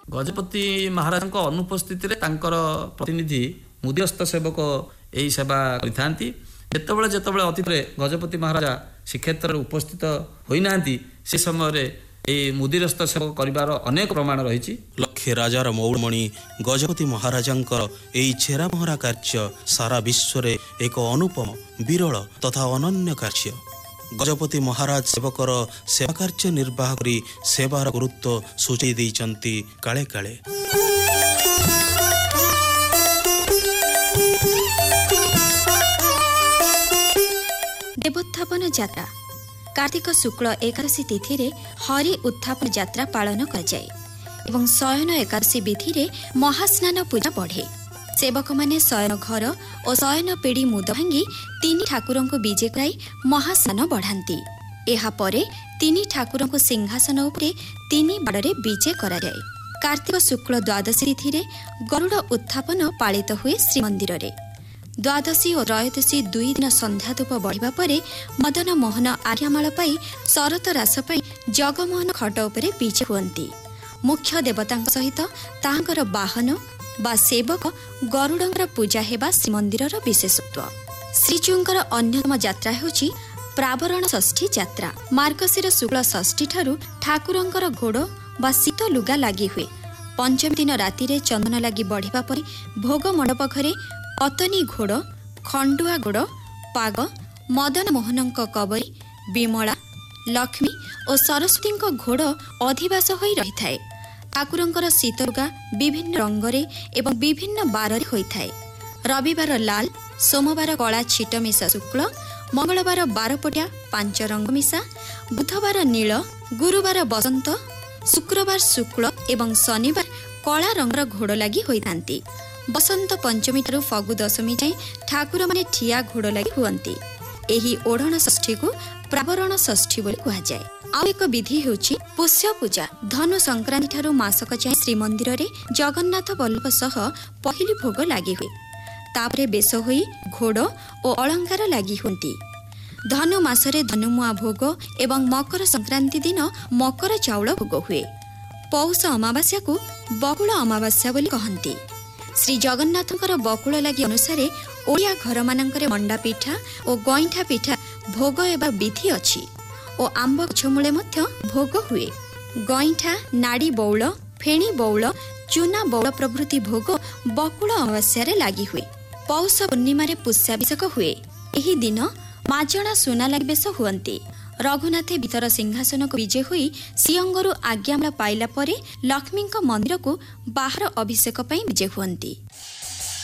ଗଜପତି ମହାରାଜଙ୍କ ଅନୁପସ୍ଥିତିରେ ତାଙ୍କର ପ୍ରତିନିଧି ମୁଦିରସ୍ତ ସେବକ ଏହି ସେବା କରିଥାନ୍ତି। ଯେତେବେଳେ ଯେତେବେଳେ ଅତୀତରେ ଗଜପତି ମହାରାଜା ଶ୍ରୀକ୍ଷେତ୍ରରେ ଉପସ୍ଥିତ ହୋଇନାହାନ୍ତି ସେ ସମୟରେ ଏହି ମୁଦିରସ୍ତ ସେବକ କରିବାର ଅନେକ ପ୍ରମାଣ ରହିଛି। ଲକ୍ଷେ ରାଜାର ମୌଳମଣି ଗଜପତି ମହାରାଜାଙ୍କର ଏହି ଛେରା ପହଁରା କାର୍ଯ୍ୟ ସାରା ବିଶ୍ୱରେ ଏକ ଅନୁପମ ବିରଳ ତଥା ଅନନ୍ୟ କାର୍ଯ୍ୟ। ଗଜପତି ମହାରାଜ ସେବକର ସେବା କାର୍ଯ୍ୟ ନିର୍ବାହ କରି ସେବାର ଗୁରୁତ୍ୱ ସୂଚାଇ ଦେଇଛନ୍ତି କାଳେ କାଳେ। ଦେବୋତ୍ଥାପନ ଯାତ୍ରା कार्तिक शुक्ल एकादशी तिथि रे हरि उत्थापन यात्रा पालन कराए एवं शयन एकादशी विधि रे महास्नान पूजा बढ़े। सेवक माने शयन घर और शयन पीढ़ी मुद भांगी तीन ठाकुर को विजे कराई महास्नान बढ़ाती। एहा परे तीन ठाकुर को सिंहासन उपरे तीन बाड़े विजे करा जाए। कार्तिक शुक्ल द्वादशी तिथि रे गरुड़ उत्थापन पालित हुए श्रीमंदिर रे। द्वादशी और त्रयोदशी दुई दिन संध्या धूप बढ़िबा परे मदन मोहन आर्यमाल पाई शरत रास पाई जगमोहन खट उपरे विजे हुअंती। मुख्य देवता सहित तांकर वाहन बा सेवक गरुड़र पूजा हेबा श्रीमंदिर विशेषत्व। श्रीजीउंकर अन्यतम यात्रा हेउची प्रावरण षष्ठी यात्रा। मार्गशीर शुक्ल षष्ठी ठारू ठाकुरंकर घोड़ बा शीत लुगा लगी हुए। पंचमी दिन राति रे चंदन लगी बढ़िबा परे भोग मंडप घरे अतनी घोड़ खंडुआ घोड़ पाग मदन मोहनक कबरी विमला लक्ष्मी और सरस्वती घोड़ अधिवास होई रही थाए। ठाकुरंकर शीतलुगा विभिन्न रंगरे एवं विभिन्न बार होइथाए। रविवार लाल, सोमवार कला छिट मिशा शुक्ल, मंगलवार बारपटिया पांच रंग मिशा, बुधवार नील, गुरुवार बसंत, शुक्रवार शुक्ल एवं शनिवार कला रंगर घोड़ लगी होइथांती। बसंत पंचमी ठारू फगु दशमी जाए ठाकुर माने ठिया घोड़ लगी हुअंती। एही ओढ़ण षष्ठी को प्रावरण षष्ठी बोली कहा जाए। आउ एक विधि हेउची पुष्य पूजा। धनु संक्रांति ठारू मासक जाए श्रीमंदिर रे जगन्नाथ बल्लभ सह पहिली भोग लगी हुए। तापरे बेश होई घोड़ और अलंकार लगी हुंती। धनु मासरे धनुमुआ भोग एवं मकर संक्रांति दिन मकर चाउल भोग हुए। पौष अमावास्या को बकुल अमावास्या बोली कहंती। श्री जगन्नाथंकर बकुल लगी अनुसार ओडिया घर मानकरे मंडा पिठा और गईठा पिठा भोग एवं विधि अछि और आंब गछमूले मध्य भोग हुए। गईठा, नाड़ी बौल, फेणी बौल, चूना बौल प्रभृति भोग बकुल अमावास्या लगी हुए। पौष पूर्णिमा पुष्याभिषेक हुए। एही दिन माजणा सुना लगी बेश हुअंती। रघुनाथे भीतर सिंहासन को विजय हुई सिंहंगरु आज्ञा पाइला परे लक्ष्मी मंदिर को बाहर अभिषेक विजय हुअंती।